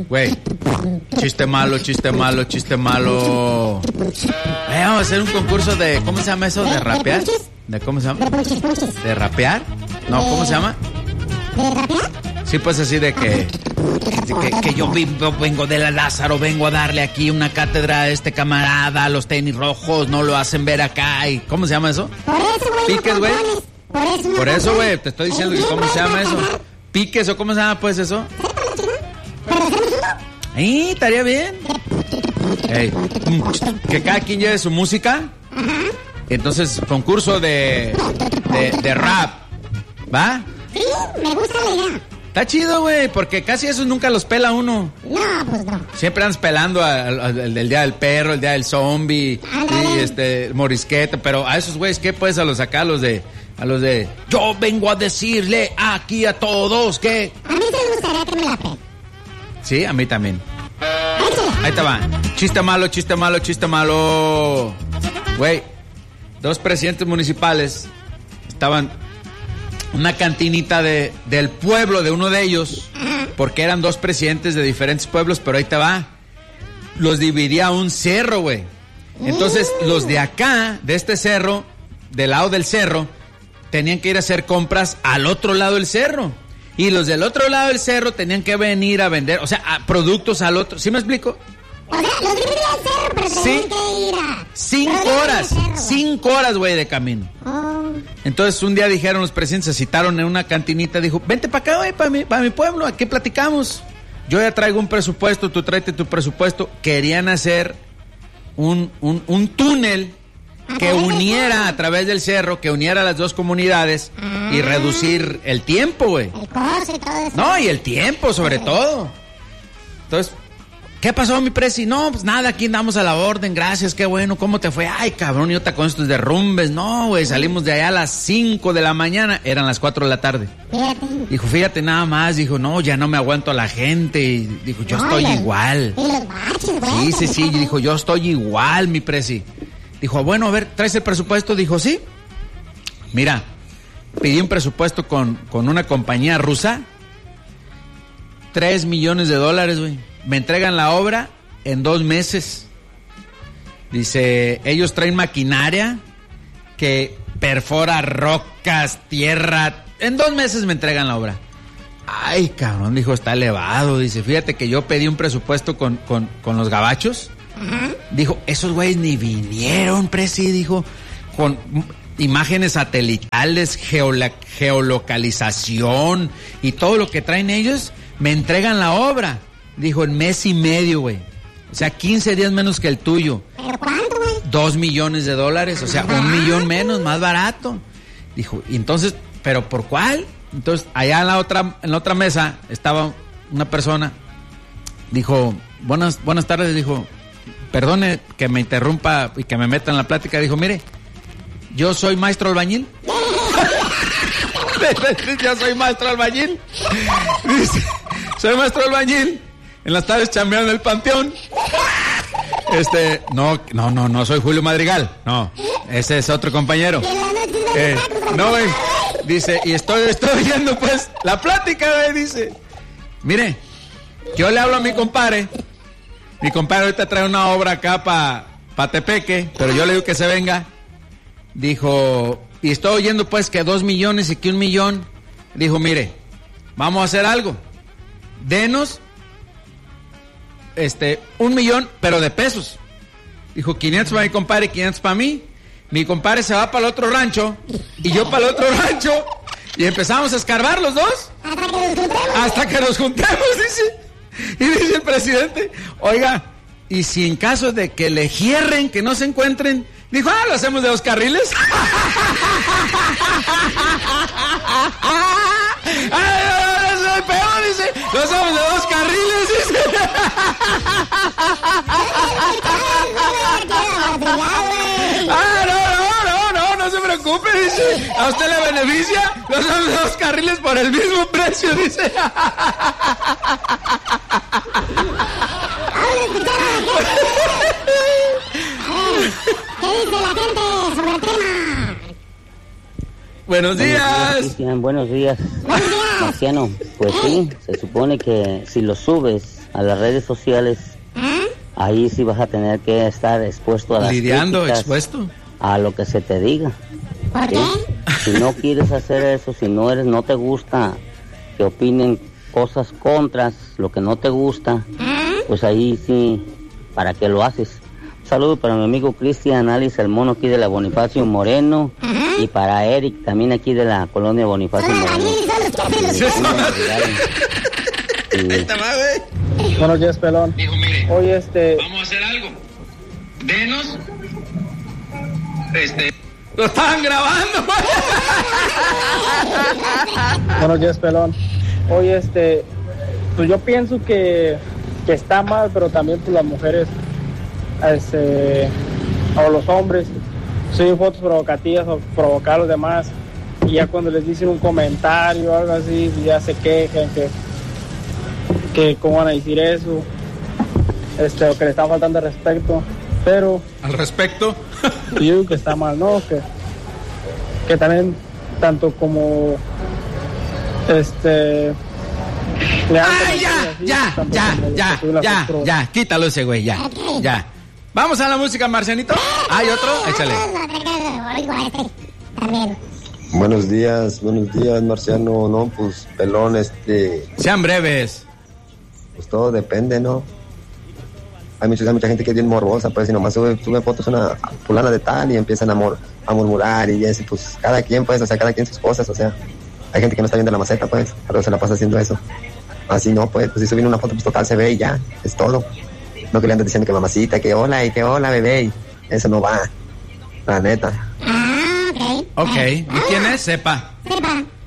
Güey, chiste malo. Vamos a hacer un concurso de, ¿cómo se llama eso? ¿De rapear? ¿De cómo se llama? ¿De rapear? No, ¿cómo se llama? ¿De rapear? Sí, pues así de que yo vengo de la Lázaro, vengo a darle aquí una cátedra a este camarada, a los tenis rojos, no lo hacen ver acá. ¿Y cómo se llama eso? Por eso, güey. Piques, güey. Por eso, güey, te estoy diciendo que cómo se llama eso. Piques o cómo se llama pues eso. ¡Ay, estaría bien! Ey, que cada quien lleve su música. Entonces, concurso de rap. ¿Va? Sí, me gusta la idea. Está chido, güey, porque casi esos nunca los pela uno. No, pues no. Siempre andas pelando el Día del Perro, el Día del Zombie, y Morisqueta, pero a esos güeyes, ¿qué puedes a los de yo vengo a decirle aquí a todos que... A mí sí me gustaría que me la pe. Sí, a mí también. Ahí te va. Chiste malo. Güey, 2 presidentes municipales estaban en una cantinita del pueblo de uno de ellos, porque eran 2 presidentes de diferentes pueblos, pero ahí te va. Los dividía un cerro, güey. Entonces, los de acá, de este cerro, del lado del cerro, tenían que ir a hacer compras al otro lado del cerro. Y los del otro lado del cerro tenían que venir a vender, o sea, productos al otro. ¿Sí me explico? O sea, los dividía al cerro, pero tenían que ir a... 5 horas, güey, de camino. Entonces, un día dijeron los presidentes, se citaron en una cantinita, dijo, vente para acá, güey, para mi pueblo, aquí platicamos. Yo ya traigo un presupuesto, tú tráete tu presupuesto. Querían hacer un túnel que uniera a través del cerro, que uniera a las 2 comunidades y reducir el tiempo, güey. El costo y todo eso. No, y el tiempo, sobre todo. Entonces, ¿qué pasó, mi presi? No, pues nada, aquí andamos a la orden, gracias, qué bueno, ¿cómo te fue? Ay, cabrón, yo te con estos derrumbes. No, güey, salimos de allá a las 5 de la mañana, eran las 4 de la tarde. Fíjate. Dijo, fíjate nada más, dijo, no, ya no me aguanto a la gente. Y dijo, yo estoy igual. Y los baches, güey. Sí, dijo, yo estoy igual, mi presi. Dijo, bueno, a ver, ¿traes el presupuesto? Dijo, sí. Mira, pedí un presupuesto con una compañía rusa. $3 millones, güey. Me entregan la obra en 2 meses. Dice, ellos traen maquinaria que perfora rocas, tierra. En 2 meses me entregan la obra. Ay, cabrón, dijo, está elevado. Dice, fíjate que yo pedí un presupuesto con los gabachos. Dijo, esos güeyes ni vinieron, presi, dijo, con imágenes satelitales, geolocalización y todo lo que traen ellos, me entregan la obra. Dijo, en 1.5 meses, güey. O sea, 15 días menos que el tuyo. ¿Pero cuánto, güey? $2 millones, o sea, $1 millón menos, más barato. Dijo, y entonces, ¿pero por cuál? Entonces, allá en la otra mesa estaba una persona. Dijo, buenas tardes, dijo, perdone que me interrumpa y que me meta en la plática. Dijo, mire, yo soy maestro albañil. Yo soy maestro albañil. Dice, soy maestro albañil. En las tardes chambeando en el panteón. No, soy Julio Madrigal. No, ese es otro compañero. No, güey. Dice, y estoy oyendo pues la plática, güey, dice. Mire, yo le hablo a mi compadre. Mi compadre ahorita trae una obra acá para Tepeque, pero yo le digo que se venga. Dijo, y estoy oyendo pues que 2 millones y que 1 millón. Dijo, mire, vamos a hacer algo. Denos 1 millón, pero de pesos. Dijo, 500 para mi compadre, 500 para mí. Mi compadre se va para el otro rancho y yo para el otro rancho. Y empezamos a escarbar los dos. Hasta que nos juntemos, dice. Y dice el presidente, oiga, y si en caso de que le hierren, que no se encuentren, dijo, lo hacemos de 2 carriles. Eso es peor, dice, lo hacemos de 2 carriles, dice. No se preocupe, dice, a usted le beneficia, lo hacemos de 2 carriles por el mismo precio, dice. ¿Qué dice la gente sobre el tema? Buenos días. Cristian, buenos días. Marciano, pues sí, se supone que si lo subes a las redes sociales, ahí sí vas a tener que estar expuesto a las lidiando, críticas, expuesto a lo que se te diga. ¿Por qué? Si no quieres hacer eso, si no te gusta que opinen cosas contras, lo que no te gusta, pues ahí sí, ¿para qué lo haces? Un saludo para mi amigo Cristian Alice, el mono aquí de la Bonifacio Moreno, y para Eric, también aquí de la colonia Bonifacio Moreno. Buenos días, pelón. Dijo, mire, Oye, vamos a hacer algo. Denos. Lo estaban grabando. Buenos días, pelón. Oye, pues yo pienso que está mal, pero también pues las mujeres, o los hombres, suben fotos provocativas o provocar a los demás, y ya cuando les dicen un comentario o algo así, ya se quejan que cómo van a decir eso, o que le están faltando de respeto, pero Al respecto. yo digo que está mal, ¿no? Que también, tanto como le dan ¡Ay, ya! Quítalo ese güey, ya. Vamos a la música, Marcianito. ¿Hay otro? Échale. También. Buenos días, Marciano. No, pues, pelón, Sean breves. pues todo depende, ¿no? Hay mucha gente que es bien morbosa, pues, y nomás sube fotos una fulana de tal y empiezan a murmurar y eso, pues, cada quien, pues, o sea, cada quien sus cosas, o sea, hay gente que no está viendo la maceta, pues, pero se la pasa haciendo eso. Así no, pues si suben una foto, pues total se ve y ya, es todo. No que le andan diciendo que mamacita, que hola, bebé, y eso no va, la neta. Ah, ok. Ok, ¿y quién es? Sepa. Sepa.